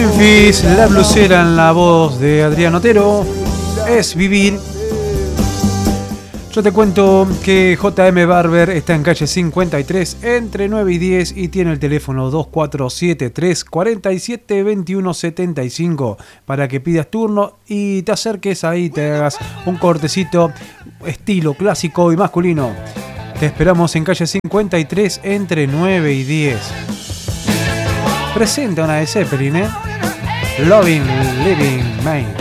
Memphis, la blusera en la voz de Adrián Otero. Es vivir. Yo te cuento que JM Barber está en calle 53 entre 9 y 10 y tiene el teléfono 2473 47 21 75 para que pidas turno y te acerques ahí, te hagas un cortecito estilo clásico y masculino. Te esperamos en calle 53 entre 9 y 10. Presenta una de Zeppelin, Loving Living Man.